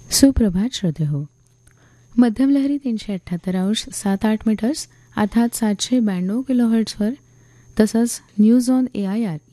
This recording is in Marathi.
सुप्रभात श्रोते हो. मध्यम लहरी 378 7-8 मीटर्स अर्थात 792 किलोहर्ट्झवर तसंच न्यूज ऑन AIR